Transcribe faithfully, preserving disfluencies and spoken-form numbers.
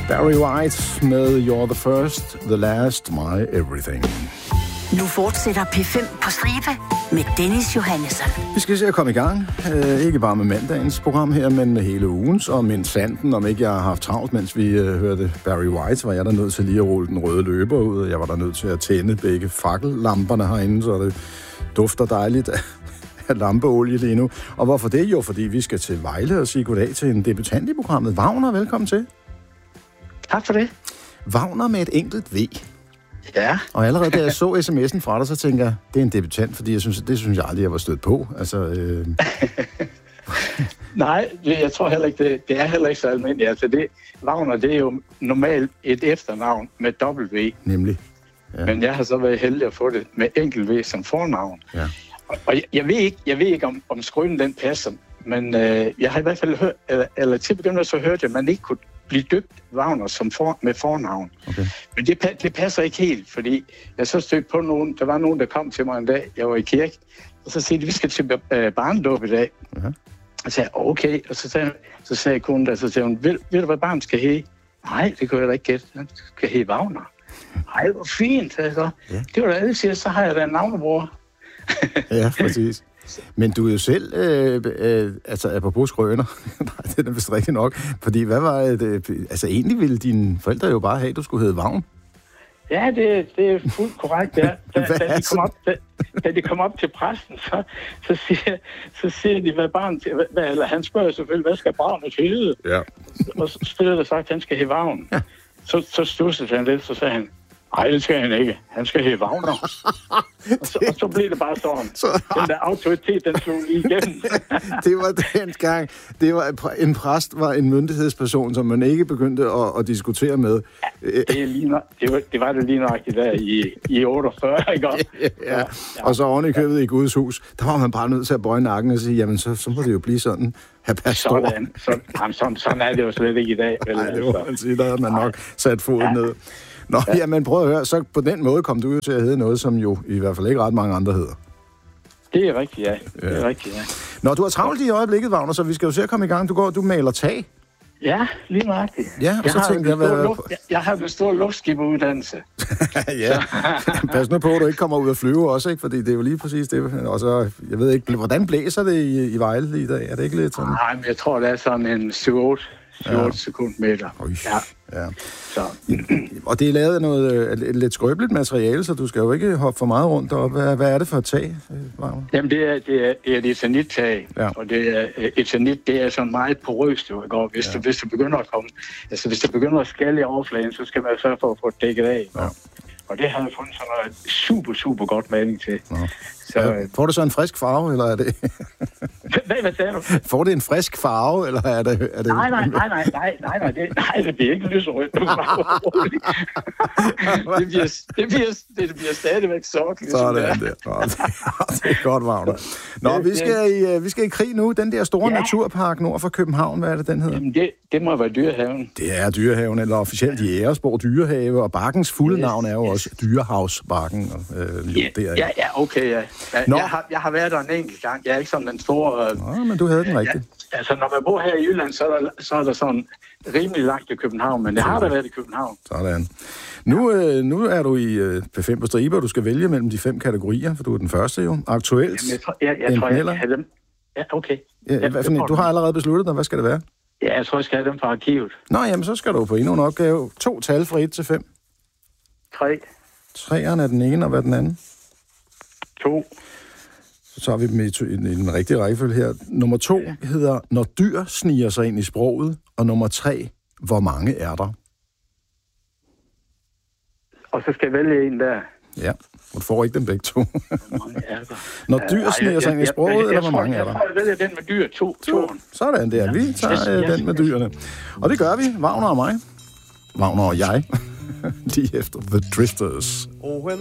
Barry White med You're the First, The Last, My Everything. Nu fortsætter P fem på stribe med Dennis Johannesson. Vi skal se at komme i gang. Øh, ikke bare med mandagens program her, men med hele ugens. Og min sanden, om ikke jeg har haft travlt, mens vi øh, hørte Barry White, var jeg der nødt til lige at rulle den røde løber ud. Og jeg var der nødt til at tænde begge fakkellamperne herinde, så det dufter dejligt af lampeolie lige nu. Og hvorfor det? Jo, fordi vi skal til Vejle og sige goddag til en debutant i programmet. Wagner, velkommen til. Tak for det. Wagner med et enkelt V. Ja. Og allerede da jeg så sms'en fra dig, så tænker jeg, det er en debutant, fordi jeg synes, det synes jeg aldrig, jeg var stødt på. Altså, øh... Nej, det, jeg tror heller ikke, det, det er heller ikke så almindeligt. Altså det, Wagner, det er jo normalt et efternavn med dobbelt V. Nemlig. Ja. Men jeg har så været heldig at få det med enkelt V som fornavn. Ja. Og, og jeg, jeg ved ikke, jeg ved ikke om, om skrønen den passer, men øh, jeg har i hvert fald hørt, eller, eller til begyndelsen så hørte jeg, at man ikke kunne blive døbt Wagner som for, med fornavn. Okay. Men det, det passer ikke helt, fordi jeg så stødte på nogen, der var nogen, der kom til mig en dag, jeg var i kirke, og så sagde de, vi skal til øh, barnedåb i dag. Uh-huh. Og så sagde jeg, okay, og så sagde, så sagde konen der, så sagde hun, ved, ved du, hvad barnet skal hedde? Nej, det kunne jeg da ikke gætte. Det skal hedde Wagner. Ej, hvor fint, sagde jeg så. Ja. Det var da alle siger, så har jeg da en navnebror. Ja, præcis. Men du er jo selv, øh, øh, altså apropos skrøner, nej, det er vist rigtigt nok, fordi hvad var det, altså egentlig ville dine forældre jo bare have, at du skulle hedde Vagn? Ja, det, det er fuldt korrekt, ja. Da, da, de kom op, da, da de kom op til præsten, så, så, siger, så siger de, hvad barn til, hvad, eller han spørger selvfølgelig, hvad skal barnet hedde? Ja. Og så stillede der sagt, at han skal hedde Vagn. Ja. Så, så stussede han lidt, så sagde han, nej, det skal han ikke. Han skal hedde Wagner. og, så, og så blev det bare sådan. Så, den der autoritet, den slog lige igennem. Det var den gang. Det var, en præst var en myndighedsperson, som man ikke begyndte at, at diskutere med. Ja, det, er lige nok, det, var, det var det lige nok der i, i otteogfyrre, ikke også? Ja, ja. Ja. Og så oven i købet ja. i Guds hus, der var man bare nødt til at bøje nakken og sige, jamen så, så må det jo blive sådan, herr pastor. Sådan, så, jamen, sådan, sådan er det jo slet ikke i dag. Vel, Nej, det må man sige, der havde man nok sat foden ja. ned. Nå, ja. jamen prøv at høre, så på den måde kom du jo til at hedde noget, som jo i hvert fald ikke ret mange andre hedder. Det er rigtigt, ja. Det er ja. rigtigt, ja. Nå, du har travlt i øjeblikket, Wagner, så vi skal jo se at komme i gang. Du går, du maler tag. Ja, lige nøjagtigt. Ja, og jeg så tænkte jeg, hvad... Jeg, jeg har en stor luftskiberuddannelse. Ja, pas nu på, at du ikke kommer ud at flyve også, ikke? Fordi det er jo lige præcis det. Og så, jeg ved ikke, hvordan blæser det i, i Vejle i dag? Er det ikke lidt sådan? Nej, men jeg tror, det er sådan en syv otte ja. sekundmeter. Ja. ja. Så. Og det er lavet noget uh, lidt skrøbeligt materiale, så du skal jo ikke hoppe for meget rundt deroppe. Hvad, hvad er det for et tag, Wagner? Jamen, det er, det er, det er et eternit-tag. Ja. Og det er, eternit, det er sådan meget porøst, jo, ikke? Hvis, ja. du, hvis du begynder at komme... Altså, hvis du begynder at skalle i overfladen, så skal man sørge for at få det dækket af. Ja. Og det har jeg fundet sådan noget super, super godt maling til. Ja. Så, ja. Får du så en frisk farve, eller er det... hvad, hvad sagde du? Får det en frisk farve, eller er det... Er det... Nej, nej, nej, nej, nej, nej, nej, det, nej, det bliver ikke lyserødt. det, bliver, det, bliver, det bliver stadigvæk sort. Ligesom sådan der. Det. Nå, det, det er godt, Wagner. Nå, vi skal, i, vi skal i krig nu. Den der store ja. naturpark nord for København, hvad er det, den hedder? Jamen, det, det må være Dyrehaven. Det er Dyrehaven, eller officielt Jægersborg Dyrehave, og bakkens fulde yes. navn er jo yes. også Dyrehavsbakken. Øh, ja, ja, ja, okay, ja. Jeg, jeg, har, jeg har været der en enkelt gang. Jeg er ikke sådan den store... Øh, Nå, men du havde den rigtigt. Ja, altså, når man bor her i Jylland, så er der, så er der sådan rimelig langt i København, men det har der været i København. Sådan. Nu, øh, nu er du i øh, P fem på stribe, og du skal vælge mellem de fem kategorier, for du er den første jo. Aktuelt. Jamen, jeg tror, jeg, jeg, tror, jeg skal have dem. Ja, okay. Ja, hvad for, du har allerede besluttet dig. Hvad skal det være? Ja, jeg tror, jeg skal have dem fra arkivet. Nå, jamen, så skal du på endnu en opgave. To tal fra et til fem. Tre. Treeren er den ene, og hvad er den anden? To. Så tager vi dem i, i, i den rigtige rækkefølge her. Nummer to hedder, når dyr sniger sig ind i sproget. Og nummer tre, hvor mange er der? Og så skal jeg vælge en der. Ja, du får ikke dem begge to. Hvor mange er der? Når dyr sniger sig ind i sproget, jeg, jeg, jeg, eller hvor mange jeg, er der? Jeg tror, jeg vælger den med dyr. To. to. Sådan der. Vi tager ja, den med dyrene. Og det gør vi. Wagner og mig. Wagner og jeg. Lige efter The Drifters.